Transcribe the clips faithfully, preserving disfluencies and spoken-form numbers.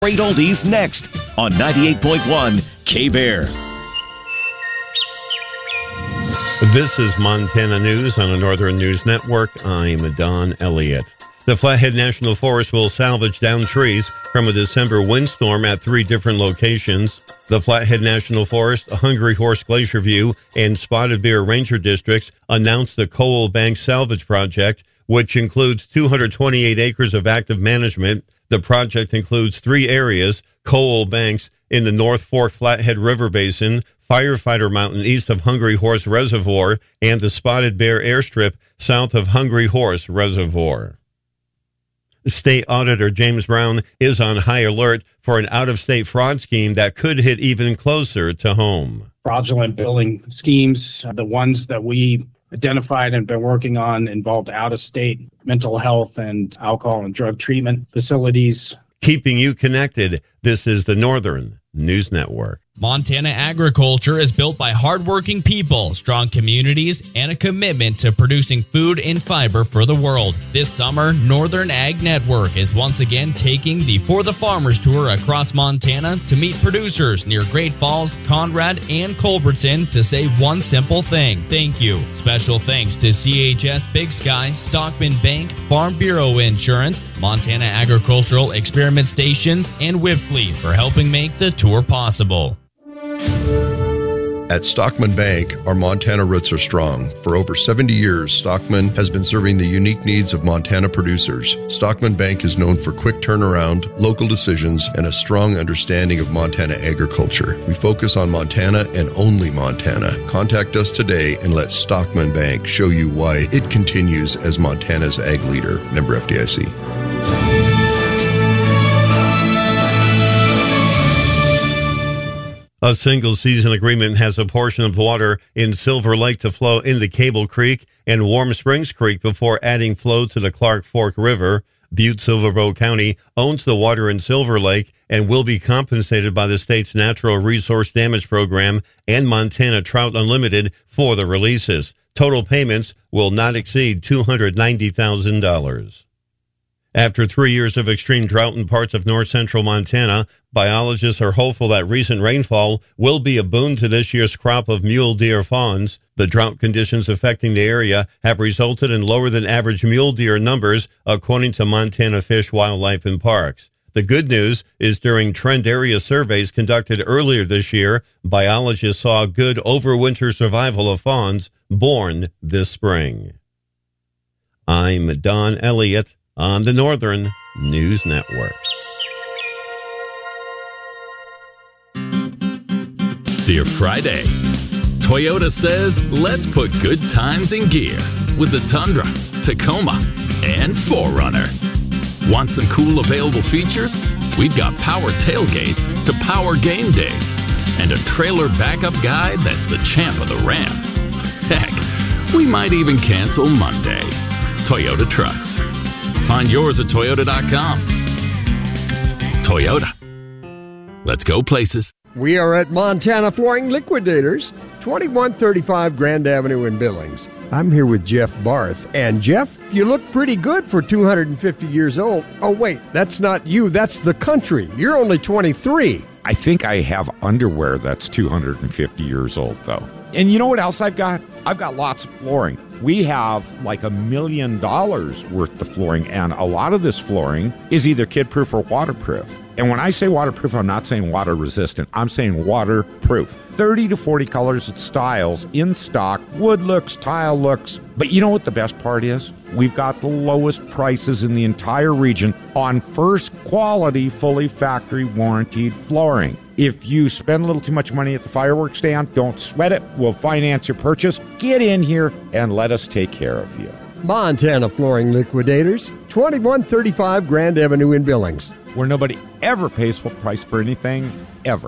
Great oldies next on ninety-eight point one K-Bear. This is Montana News on the Northern News Network. I'm Don Elliott. The Flathead National Forest will salvage downed trees from a December windstorm at three different locations. The Flathead National Forest, Hungry Horse Glacier View, and Spotted Bear Ranger Districts announced the Coal Bank Salvage Project, which includes two hundred twenty-eight acres of active management. The project includes three areas: Coal Banks in the North Fork Flathead River Basin, Firefighter Mountain east of Hungry Horse Reservoir, and the Spotted Bear Airstrip south of Hungry Horse Reservoir. State Auditor James Brown is on high alert for an out-of-state fraud scheme that could hit even closer to home. Fraudulent billing schemes, the ones that we identified and been working on, involved out-of-state mental health and alcohol and drug treatment facilities. Keeping you connected, this is the Northern News Network. Montana agriculture is built by hardworking people, strong communities, and a commitment to producing food and fiber for the world. This summer, Northern Ag Network is once again taking the For the Farmers tour across Montana to meet producers near Great Falls, Conrad, and Culbertson to say one simple thing: thank you. Special thanks to C H S Big Sky, Stockman Bank, Farm Bureau Insurance, Montana Agricultural Experiment Stations, and Whipfleet for helping make the tour possible. At Stockman Bank, our Montana roots are strong. For over seventy years, Stockman has been serving the unique needs of Montana producers. Stockman Bank is known for quick turnaround, local decisions, and a strong understanding of Montana agriculture. We focus on Montana and only Montana. Contact us today and let Stockman Bank show you why it continues as Montana's ag leader. Member F D I C. A single-season agreement has a portion of water in Silver Lake to flow into Cable Creek and Warm Springs Creek before adding flow to the Clark Fork River. Butte-Silverboe County owns the water in Silver Lake and will be compensated by the state's Natural Resource Damage Program and Montana Trout Unlimited for the releases. Total payments will not exceed two hundred ninety thousand dollars. After three years of extreme drought in parts of north-central Montana, biologists are hopeful that recent rainfall will be a boon to this year's crop of mule deer fawns. The drought conditions affecting the area have resulted in lower-than-average mule deer numbers, according to Montana Fish, Wildlife, and Parks. The good news is during trend area surveys conducted earlier this year, biologists saw good overwinter survival of fawns born this spring. I'm Don Elliott on the Northern News Network. Dear Friday, Toyota says let's put good times in gear with the Tundra, Tacoma, and four runner. Want some cool available features? We've got power tailgates to power game days and a trailer backup guide that's the champ of the ramp. Heck, we might even cancel Monday. Toyota Trucks. Find yours at toyota dot com. Toyota. Let's go places. We are at Montana Flooring Liquidators, twenty-one thirty-five Grand Avenue in Billings. I'm here with Jeff Barth. And Jeff, you look pretty good for two hundred fifty years old. Oh, wait, that's not you. That's the country. You're only twenty-three. I think I have underwear that's two hundred fifty years old, though. And you know what else I've got? I've got lots of flooring. We have like a million dollars worth of flooring, and a lot of this flooring is either kid-proof or waterproof. And when I say waterproof, I'm not saying water-resistant. I'm saying waterproof. thirty to forty colors and styles in stock, wood looks, tile looks. But you know what the best part is? We've got the lowest prices in the entire region on first quality, fully factory warranted flooring. If you spend a little too much money at the fireworks stand, don't sweat it. We'll finance your purchase. Get in here and let us take care of you. Montana Flooring Liquidators, twenty-one thirty-five Grand Avenue in Billings. Where nobody ever pays full price for anything, ever.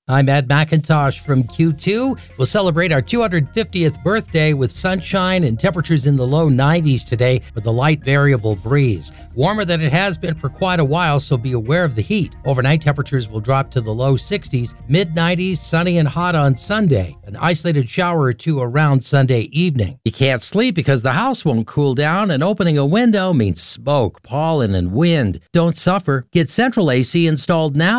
I'm Ed McIntosh from Q two. We'll celebrate our two hundred fiftieth birthday with sunshine and temperatures in the low nineties today with a light variable breeze. Warmer than it has been for quite a while, so be aware of the heat. Overnight temperatures will drop to the low sixties, mid nineties, sunny and hot on Sunday. An isolated shower or two around Sunday evening. You can't sleep because the house won't cool down, and opening a window means smoke, pollen, and wind. Don't suffer. Get Central A C installed now.